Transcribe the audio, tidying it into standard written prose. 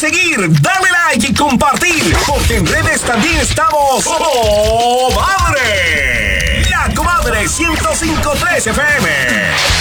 seguir, dale like y compartir, porque en redes también estamos ¡Comadre! La Comadre 105.3 FM.